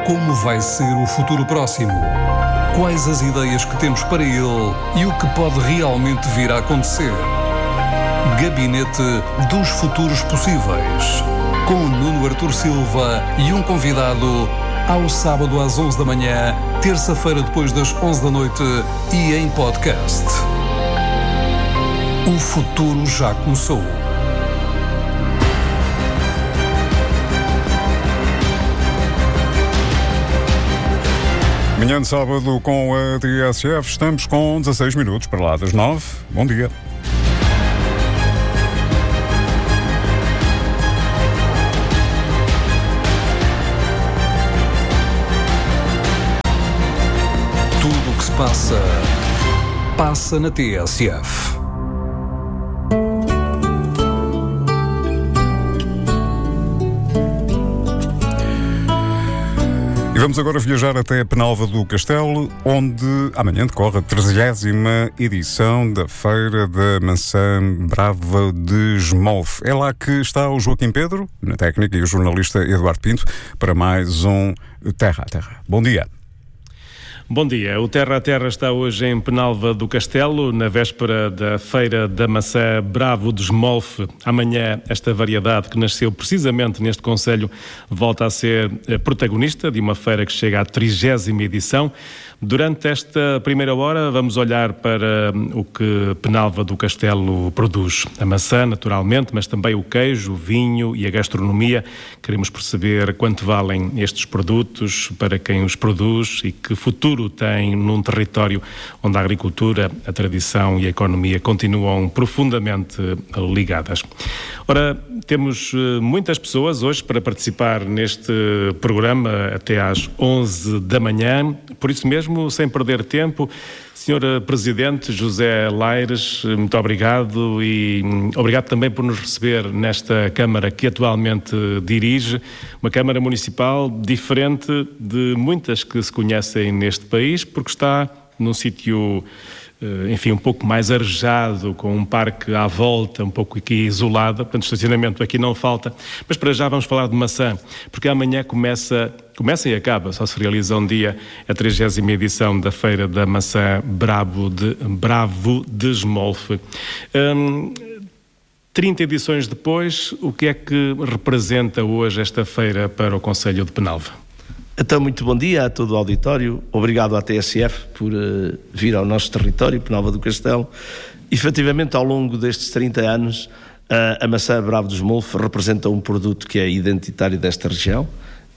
Como vai ser o futuro próximo? Quais as ideias que temos para ele e o que pode realmente vir a acontecer? Gabinete dos Futuros Possíveis, com Nuno Artur Silva e um convidado, ao sábado às 11 da manhã, terça-feira depois das 11 da noite e em podcast. O futuro já começou. Manhã de sábado com a TSF, estamos com 16 minutos para lá das 9. Bom dia. Tudo o que se passa, passa na TSF. E vamos agora viajar até Penalva do Castelo, onde amanhã decorre a 30ª edição da Feira da Maçã Brava de Smolf. É lá que está o Joaquim Pedro, na técnica, e o jornalista Eduardo Pinto, para mais um Terra a Terra. Bom dia. Bom dia. O Terra a Terra está hoje em Penalva do Castelo, na véspera da Feira da Maçã Bravo de Smolf. Amanhã, esta variedade que nasceu precisamente neste concelho volta a ser protagonista de uma feira que chega à 30ª edição. Durante esta primeira hora vamos olhar para o que Penalva do Castelo produz. A maçã, naturalmente, mas também o queijo, o vinho e a gastronomia. Queremos perceber quanto valem estes produtos, para quem os produz e que futuro tem num território onde a agricultura, a tradição e a economia continuam profundamente ligadas. Ora, temos muitas pessoas hoje para participar neste programa até às 11 da manhã. Por isso mesmo, sem perder tempo, Sr. Presidente José Laires, muito obrigado e obrigado também por nos receber nesta Câmara que atualmente dirige, uma Câmara Municipal diferente de muitas que se conhecem neste país, porque está num sítio, enfim, um pouco mais arejado, com um parque à volta, um pouco aqui isolado, portanto estacionamento aqui não falta, mas para já vamos falar de maçã, porque amanhã começa e acaba, só se realiza um dia, a 30ª edição da Feira da Maçã Bravo de Smolf. 30 edições depois, o que é que representa hoje esta feira para o concelho de Penalva? Então, muito bom dia a todo o auditório. Obrigado à TSF por vir ao nosso território, Penalva do Castelo. Efetivamente, ao longo destes 30 anos, a maçã Bravo de Smolf representa um produto que é identitário desta região.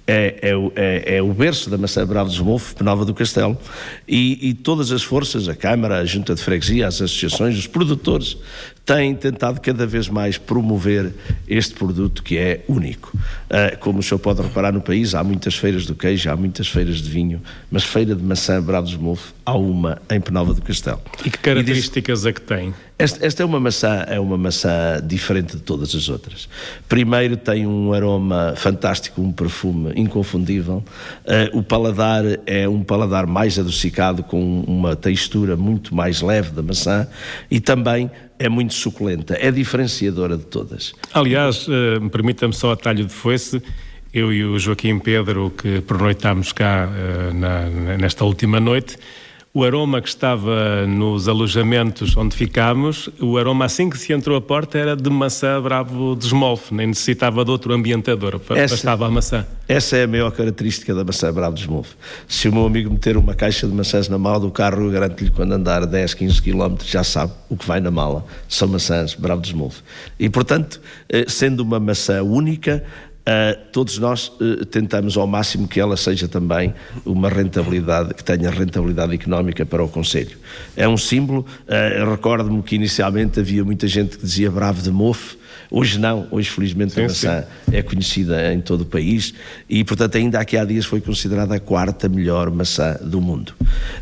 É o berço da maçã Bravo de Smolf, Penalva do Castelo, e todas as forças, a Câmara, a Junta de Freguesia, as associações, os produtores, têm tentado cada vez mais promover este produto que é único. Como o senhor pode reparar, no país há muitas feiras do queijo, há muitas feiras de vinho, mas feira de maçã Bravo de Smolf há uma em Penalva do Castelo. E que características é que tem? Esta é uma maçã diferente de todas as outras. Primeiro, tem um aroma fantástico, um perfume inconfundível. O paladar é um paladar mais adocicado, com uma textura muito mais leve da maçã, e também é muito suculenta, é diferenciadora de todas. Aliás, permita-me só a talho de foice, eu e o Joaquim Pedro, que pernoitámos cá nesta última noite, o aroma que estava nos alojamentos onde ficámos, o aroma assim que se entrou a porta era de maçã Bravo de Smolf, nem necessitava de outro ambientador, bastava a maçã. Essa é a maior característica da maçã Bravo de Smolf. Se o meu amigo meter uma caixa de maçãs na mala do carro, eu garanto-lhe, quando andar 10, 15 km, já sabe o que vai na mala. São maçãs Bravo de Smolf. E, portanto, sendo uma maçã única, todos nós tentamos ao máximo que ela seja também uma rentabilidade, que tenha rentabilidade económica para o concelho. É um símbolo. Recordo-me que inicialmente havia muita gente que dizia Bravo de Mof. Hoje não, hoje felizmente a maçã é conhecida em todo o país e, portanto, ainda aqui há dias foi considerada a 4ª melhor maçã do mundo.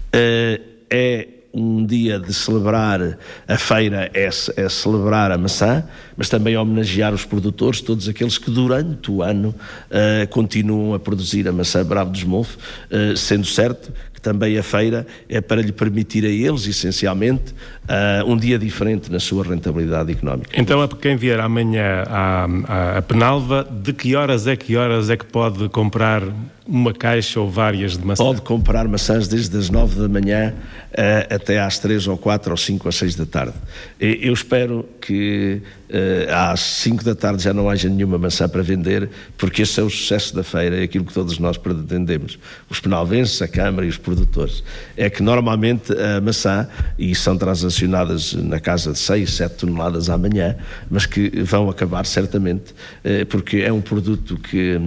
É um dia de celebrar a feira, é celebrar a maçã, mas também homenagear os produtores, todos aqueles que durante o ano continuam a produzir a maçã Bravo de Smolf, sendo certo que também a feira é para lhe permitir a eles, essencialmente, um dia diferente na sua rentabilidade económica. Então, para quem vier amanhã à Penalva, de que horas é que pode comprar uma caixa ou várias de maçã? Pode comprar maçãs desde as 9 da manhã até às 3 ou 4 ou 5 ou 6 da tarde. Eu espero que às 5 da tarde já não haja nenhuma maçã para vender, porque esse é o sucesso da feira, é aquilo que todos nós pretendemos, os penalvenses, a Câmara e os produtores. É que normalmente a maçã, e são transacionadas na casa de 6, 7 toneladas amanhã, mas que vão acabar certamente, porque é um produto que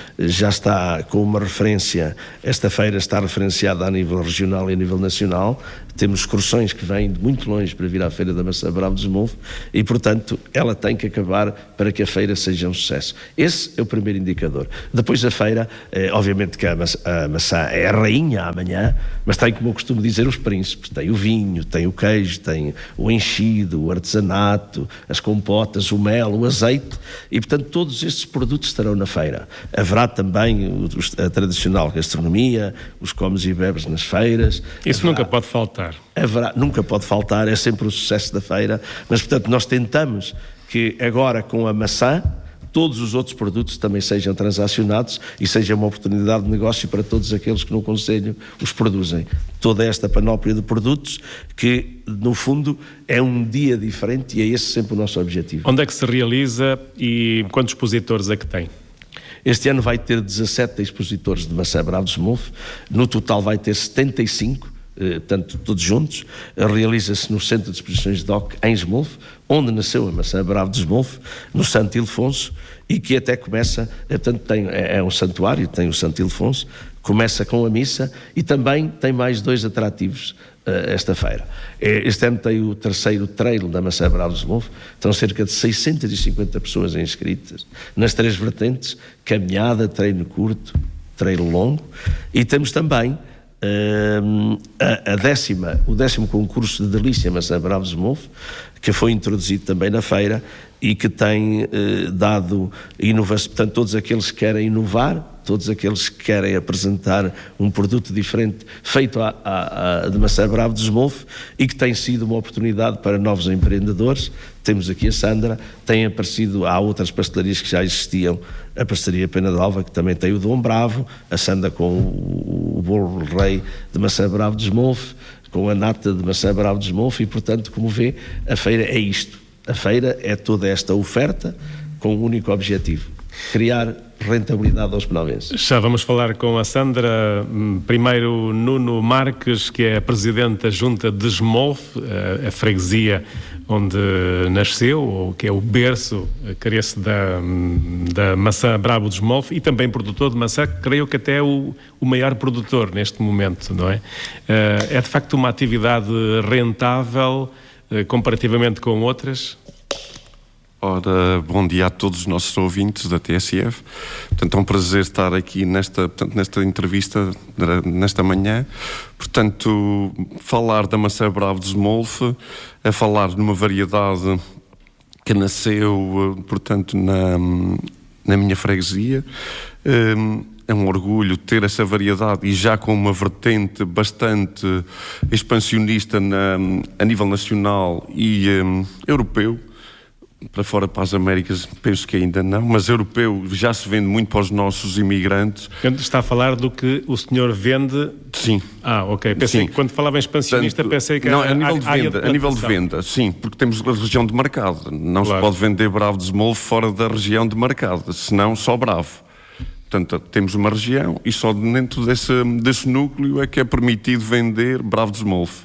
já está com uma referência, esta feira está referenciada a nível regional e a nível nacional, temos excursões que vêm de muito longe para vir à Feira da Maçã Bravo de Desmolfe e, portanto, ela tem que acabar para que a feira seja um sucesso. Esse é o primeiro indicador. Depois a feira, obviamente que a maçã é a rainha amanhã, mas tem, como eu costumo dizer, os príncipes. Tem o vinho, tem o queijo, tem o enchido, o artesanato, as compotas, o mel, o azeite e, portanto, todos estes produtos estarão na feira. Haverá também a tradicional gastronomia, os comes e bebes nas feiras. Isso nunca pode faltar. Nunca pode faltar, é sempre o sucesso da feira, mas portanto nós tentamos que agora com a maçã todos os outros produtos também sejam transacionados e seja uma oportunidade de negócio para todos aqueles que no concelho os produzem. Toda esta panóplia de produtos que no fundo é um dia diferente e é esse sempre o nosso objetivo. Onde é que se realiza e quantos expositores é que tem? Este ano vai ter 17 expositores de maçã Bravo de Desmolfe, no total vai ter 75, portanto, todos juntos. Realiza-se no Centro de Exposições de DOC, em Desmolfe, onde nasceu a maçã Bravo de Desmolfe, no Santo Ildefonso, e que até começa, portanto, é um santuário, tem o Santo Ildefonso, começa com a missa e também tem mais 2 atrativos esta feira. Este ano tem o 3º trail da maçã Bravo de Desmolfe, estão cerca de 650 pessoas inscritas, nas 3 vertentes, caminhada, treino curto, treino longo, e temos também o 10º concurso de delícia maçã Bravo de Desmolfe, que foi introduzido também na feira e que tem dado inovação, portanto todos aqueles que querem inovar, todos aqueles que querem apresentar um produto diferente feito de maçã Bravo de Desmolfe e que tem sido uma oportunidade para novos empreendedores. Temos aqui a Sandra, tem aparecido, há outras pastelarias que já existiam, a pastelaria Pena de Alva, que também tem o Dom Bravo, a Sandra com o bolo rei de maçã Bravo de Desmolfe, com a nata de maçã Bravo de Desmolfe e, portanto, como vê, a feira é isto. A feira é toda esta oferta com um único objetivo: criar rentabilidade aos penalvenses. Já vamos falar com a Sandra. Primeiro, Nuno Marques, que é a Presidente da Junta de Desmolfe, a freguesia onde nasceu, ou que é o berço, carece da maçã Bravo de Desmolfe, e também produtor de maçã, creio que até é o maior produtor neste momento, não é? É de facto uma atividade rentável comparativamente com outras? Ora, bom dia a todos os nossos ouvintes da TSF. Portanto, é um prazer estar aqui nesta entrevista, nesta manhã. Portanto, falar da maçã Bravo de Desmolfe é falar numa variedade que nasceu, portanto, na minha freguesia. É um orgulho ter essa variedade e já com uma vertente bastante expansionista a nível nacional e europeu. Para fora, para as Américas, penso que ainda não, mas europeu já se vende muito para os nossos imigrantes. Está a falar do que o senhor vende? Sim. Ok. Pensei que quando falava em expansionista, pensei que não, a nível de venda, sim, porque temos a região de mercado. Não se pode vender Bravo de Desmolfe fora da região de mercado, senão só Bravo. Portanto, temos uma região e só dentro desse núcleo é que é permitido vender Bravo de Desmolfe.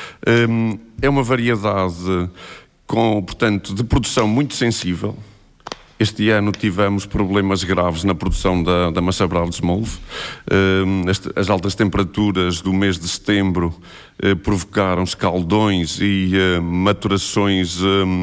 É uma variedade portanto, de produção muito sensível. Este ano tivemos problemas graves na produção da maçã Bravo de Desmolfe. As altas temperaturas do mês de setembro provocaram escaldões e maturações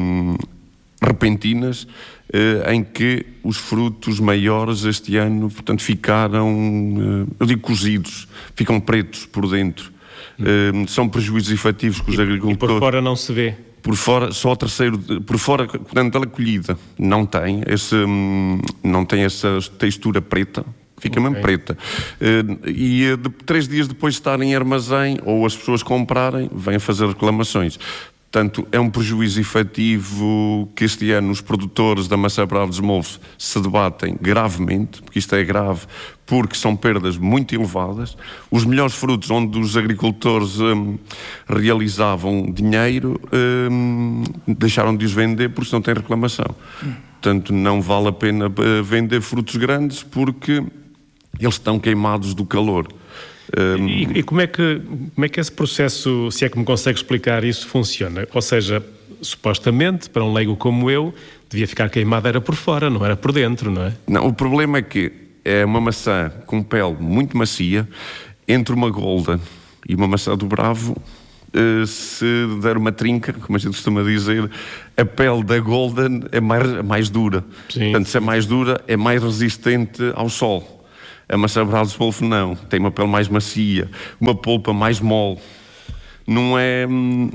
repentinas, em que os frutos maiores este ano, portanto, ficaram, eu digo cozidos, ficam pretos por dentro. São prejuízos efetivos que os agricultores... E por fora não se vê? Por fora, só por fora, portanto, a colhida não tem essa textura preta, fica mesmo preta. E 3 dias depois de estar em armazém, ou as pessoas comprarem, vêm fazer reclamações. Portanto, é um prejuízo efetivo que este ano os produtores da maçã Bravo de Smolf se debatem gravemente, porque isto é grave, porque são perdas muito elevadas. Os melhores frutos onde os agricultores realizavam dinheiro deixaram de os vender porque não têm reclamação. Portanto, não vale a pena vender frutos grandes porque eles estão queimados do calor. E como é que esse processo, se é que me consegue explicar isso, funciona? Ou seja, supostamente, para um leigo como eu, devia ficar queimada era por fora, não era por dentro, não é? Não, o problema é que é uma maçã com pele muito macia, entre uma Golden e uma maçã do Bravo, se der uma trinca, como a gente costuma dizer, a pele da Golden é mais dura. Sim. Portanto, se é mais dura, é mais resistente ao sol. A maçã Bravo de Smolf não, tem uma pele mais macia, uma polpa mais mole, não é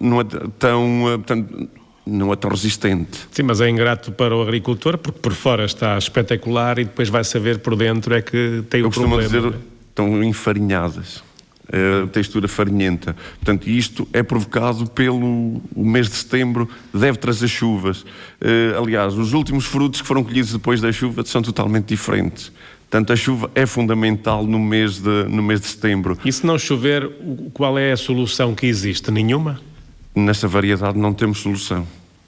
tão resistente. Sim, mas é ingrato para o agricultor porque por fora está espetacular e depois vai saber por dentro é que tem o problema. Eu costumo dizer, estão enfarinhadas, textura farinhenta. Portanto, isto é provocado pelo mês de setembro, deve trazer chuvas. Aliás, os últimos frutos que foram colhidos depois da chuva são totalmente diferentes. Portanto, a chuva é fundamental no mês de setembro. E se não chover, qual é a solução que existe? Nenhuma? Nessa variedade não temos solução.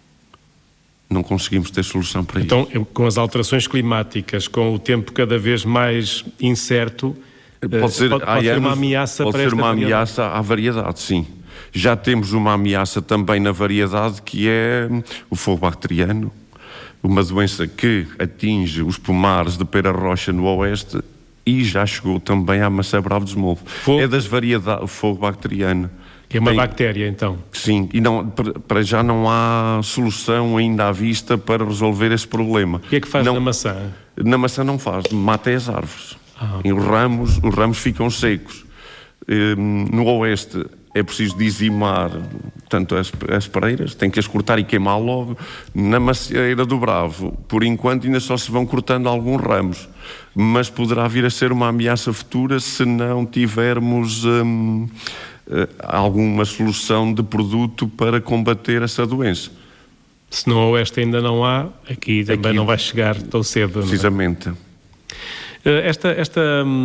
Não conseguimos ter solução para isso. Então, com as alterações climáticas, com o tempo cada vez mais incerto, pode ser uma ameaça para esta variedade? Pode ser uma ameaça à variedade, sim. Já temos uma ameaça também na variedade, que é o fogo bacteriano. Uma doença que atinge os pomares de Pera Rocha no oeste e já chegou também à maçã Bravo de Smolf. É das variedades, o fogo bacteriano. Que é uma bactéria, então? Sim, e para já não há solução ainda à vista para resolver esse problema. O que é que faz na maçã? Na maçã não faz, mata as árvores. E os ramos ficam secos. No oeste é preciso dizimar, portanto, as pareiras, tem que as cortar e queimar logo. Na macieira do Bravo, por enquanto, ainda só se vão cortando alguns ramos, mas poderá vir a ser uma ameaça futura se não tivermos alguma solução de produto para combater essa doença. Se no oeste ainda não há, aqui também não vai chegar tão cedo. Precisamente. Esta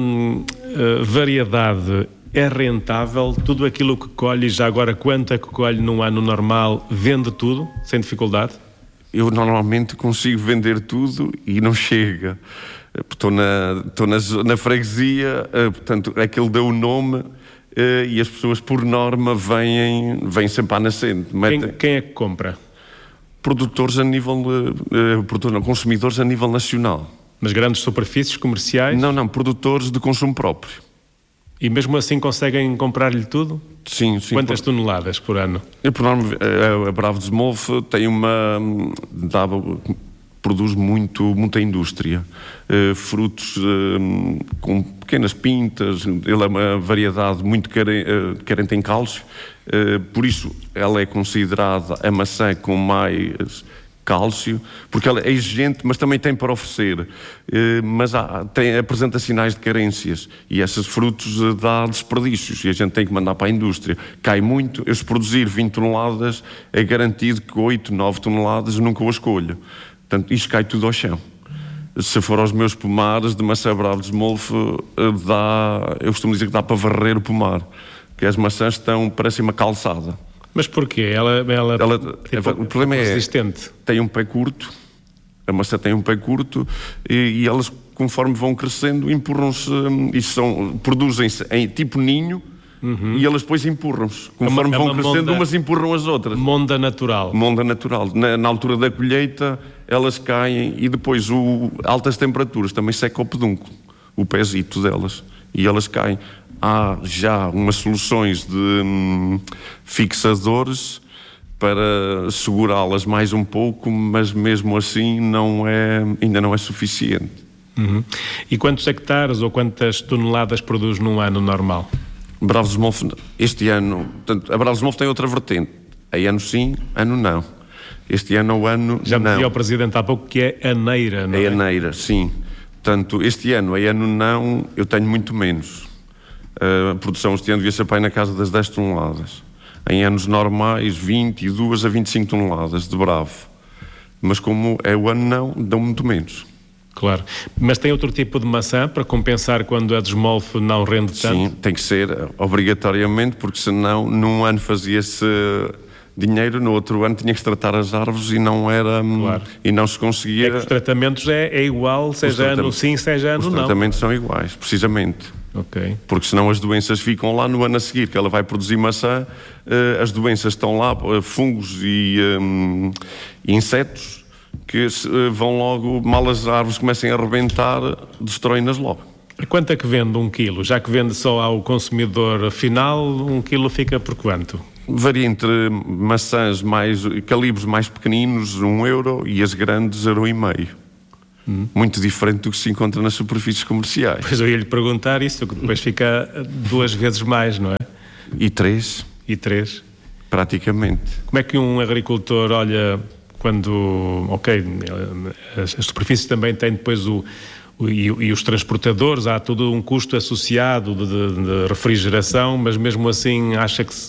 variedade é rentável? Tudo aquilo que colhe, já agora quanto é que colhe num ano normal, vende tudo, sem dificuldade? Eu normalmente consigo vender tudo e não chega. Estou na freguesia, portanto, aquele deu o nome e as pessoas, por norma, vêm sempre à nascente. Quem é que compra? Produtores a nível... consumidores a nível nacional. Mas grandes superfícies comerciais? Não, produtores de consumo próprio. E mesmo assim conseguem comprar-lhe tudo? Sim. Quantas toneladas por ano? Por norma, a Bravo de Smolf tem produz muita indústria. Frutos com pequenas pintas, ele é uma variedade muito carente em cálcio, por isso ela é considerada a maçã com mais cálcio, porque ela é exigente, mas também tem para oferecer, mas apresenta sinais de carências e esses frutos dá desperdícios e a gente tem que mandar para a indústria. Cai muito, eu se produzir 20 toneladas é garantido que 8, 9 toneladas eu nunca o escolho. Portanto, isto cai tudo ao chão. Se for aos meus pomares de maçã Bravo de Smolf, eu costumo dizer que dá para varrer o pomar, porque as maçãs parecem uma calçada. Mas porquê? O problema resistente. Tem um pé curto, a maçã tem um pé curto e elas, conforme vão crescendo, empurram-se produzem-se em tipo ninho e elas depois empurram-se. Conforme vão crescendo, umas empurram as outras. Monda natural. Monda natural. Na altura da colheita, elas caem e depois altas temperaturas também seca o pedúnculo, o pezito delas, e elas caem. Há já umas soluções de fixadores para segurá-las mais um pouco, mas mesmo assim ainda não é suficiente. E quantos hectares ou quantas toneladas produz num ano normal? Bravo de Smolf, este ano, portanto, a Bravo de Smolf tem outra vertente. É ano sim, ano não. Este ano, o ano já não. Já me dizia ao Presidente há pouco que é aneira, não é? É aneira, sim. Portanto, este ano não, eu tenho muito menos. A produção este ano devia ser para aí na casa das 10 toneladas. Em anos normais, 22 a 25 toneladas de bravo. Mas como é o ano não, dão muito menos. Claro. Mas tem outro tipo de maçã para compensar quando a desmolfe não rende tanto? Sim, tem que ser obrigatoriamente, porque senão num ano fazia-se dinheiro, no outro ano tinha que se tratar as árvores e não era, claro, e não se conseguia. É que os tratamentos é igual, seja ano sim, seja ano não. Os tratamentos são iguais, precisamente. Ok. Porque senão as doenças ficam lá no ano a seguir, que ela vai produzir maçã, as doenças estão lá, fungos e insetos, que vão logo, mal as árvores comecem a arrebentar, destroem-nas logo. E quanto é que vende 1 quilo? Já que vende só ao consumidor final, 1 quilo fica por quanto? Varia entre maçãs calibres mais pequeninos, €1, e as grandes, €1,50. Muito diferente do que se encontra nas superfícies comerciais. Pois eu ia lhe perguntar isso, que depois fica 2 vezes mais, não é? E 3. E 3. Praticamente. Como é que um agricultor olha quando, as superfícies também têm depois e os transportadores, há todo um custo associado de refrigeração, mas mesmo assim acha que